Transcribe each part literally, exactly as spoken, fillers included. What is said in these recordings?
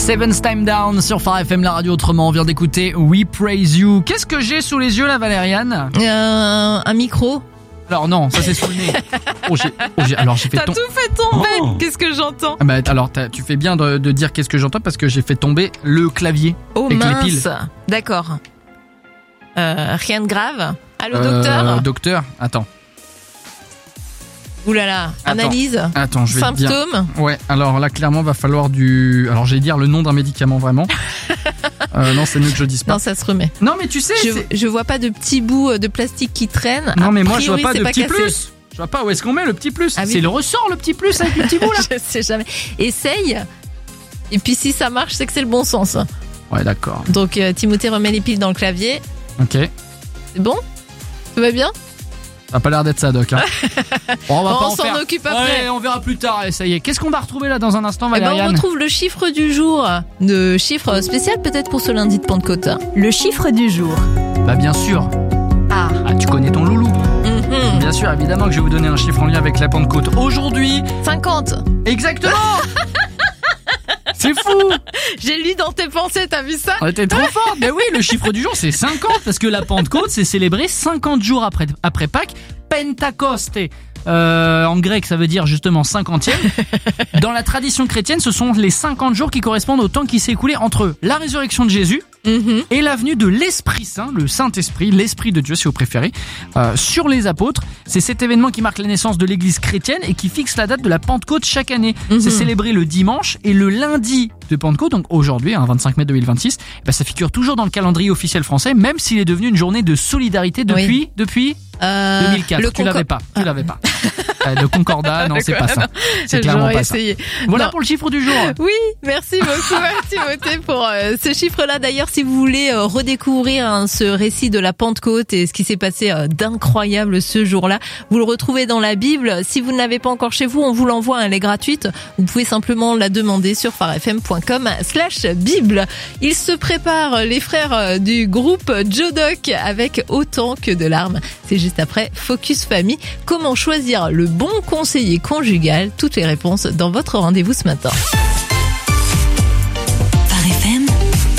Seventh Time Down sur Phare F M, la radio autrement. On vient d'écouter We Praise You. Qu'est-ce que j'ai sous les yeux là, Valériane? euh, Un micro. Alors non, ça c'est sous le nez. Oh, j'ai, oh, j'ai, alors j'ai fait T'as tom- tout fait tomber. Oh. Qu'est-ce que j'entends? Ah bah, alors tu fais bien de, de dire qu'est-ce que j'entends parce que j'ai fait tomber le clavier. Oh avec les mince. piles. D'accord. Euh, rien de grave. Allô, Euh, docteur? Docteur, attends. Ouh là là. Attends. Analyse. Attends, je vais te dire. Symptômes. Ouais, alors là clairement va falloir du. Alors j'allais dire le nom d'un médicament vraiment. euh, non, c'est mieux que je dise pas. Non, ça se remet. Non, mais tu sais. Je, c'est... je vois pas de petits bouts de plastique qui traînent. Non, A mais moi je vois priori, pas c'est de petit cassé. plus. Je vois pas où est-ce qu'on met le petit plus. Ah oui. C'est le ressort le petit plus avec le petit bout là. Je sais jamais. Essaye. Et puis si ça marche, c'est que c'est le bon sens. Ouais, d'accord. Donc euh, Timothée remet les piles dans le clavier. Ok. C'est bon? Tout va bien? Ça a pas l'air d'être ça, Doc. Hein. Bon, on va On pas en s'en faire. occupe après. Ouais, on verra plus tard. Allez, ça y est. Qu'est-ce qu'on va retrouver là dans un instant, Eh ben, Valériane? on retrouve le chiffre du jour. Le chiffre spécial peut-être pour ce lundi de Pentecôte. Le chiffre du jour. Bah bien sûr. Ah. Ah, tu connais ton loulou. Mhm. Bien sûr, évidemment que je vais vous donner un chiffre en lien avec la Pentecôte. Aujourd'hui, cinquante. exactement. C'est fou. J'ai lu dans tes pensées, t'as vu ça? On était trop fort. Mais oui, le chiffre du jour c'est cinquante parce que la Pentecôte c'est célébré cinquante jours après, après Pâques. Pentakoste. Euh, en grec, ça veut dire justement cinquantième. Dans la tradition chrétienne, ce sont les cinquante jours qui correspondent au temps qui s'est écoulé entre la résurrection de Jésus Mhm. et la venue de l'Esprit Saint, le Saint-Esprit, l'Esprit de Dieu si vous préférez, euh, sur les apôtres. C'est cet événement qui marque la naissance de l'Église chrétienne et qui fixe la date de la Pentecôte chaque année. Mhm. C'est célébré le dimanche et le lundi de Pentecôte, donc aujourd'hui, hein, vingt-cinq mai deux mille vingt-six, bah, ça figure toujours dans le calendrier officiel français, même s'il est devenu une journée de solidarité depuis, Oui. depuis Euh, deux mille quatre. le Tu l'avais Concor- pas, tu l'avais pas. Euh, le Concordat, non, c'est pas ça. C'est clairement J'aurais pas ça. essayé. Voilà Non. pour le chiffre du jour. Oui, merci beaucoup Timothée pour euh, ce chiffre-là. D'ailleurs, si vous voulez euh, redécouvrir hein, ce récit de la Pentecôte et ce qui s'est passé euh, d'incroyable ce jour-là, vous le retrouvez dans la Bible. Si vous ne l'avez pas encore chez vous, on vous l'envoie, elle est gratuite. Vous pouvez simplement la demander sur pharefm point com slash Bible. Ils se préparent, les frères euh, du groupe Jodoc, avec Autant que de larmes. C'est juste après Focus Famille. Comment choisir le bon conseiller conjugal? Toutes les réponses dans votre rendez-vous ce matin. Phare F M.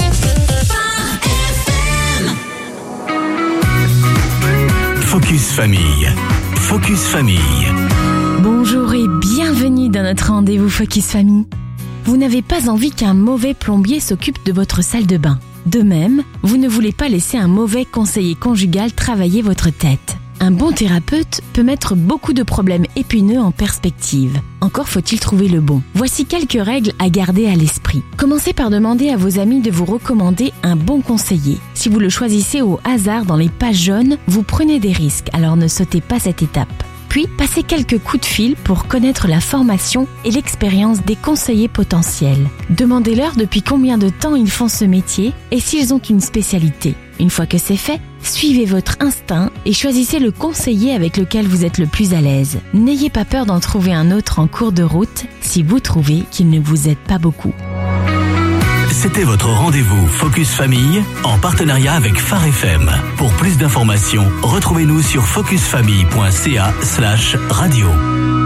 Focus Famille. Focus Famille. Bonjour et bienvenue dans notre rendez-vous Focus Famille. Vous n'avez pas envie qu'un mauvais plombier s'occupe de votre salle de bain. De même, vous ne voulez pas laisser un mauvais conseiller conjugal travailler votre tête. Un bon thérapeute peut mettre beaucoup de problèmes épineux en perspective. Encore faut-il trouver le bon. Voici quelques règles à garder à l'esprit. Commencez par demander à vos amis de vous recommander un bon conseiller. Si vous le choisissez au hasard dans les pages jaunes, vous prenez des risques, alors ne sautez pas cette étape. Puis, passez quelques coups de fil pour connaître la formation et l'expérience des conseillers potentiels. Demandez-leur depuis combien de temps ils font ce métier et s'ils ont une spécialité. Une fois que c'est fait, suivez votre instinct et choisissez le conseiller avec lequel vous êtes le plus à l'aise. N'ayez pas peur d'en trouver un autre en cours de route si vous trouvez qu'il ne vous aide pas beaucoup. C'était votre rendez-vous Focus Famille en partenariat avec Phare F M. Pour plus d'informations, retrouvez-nous sur focusfamille point c a slash radio.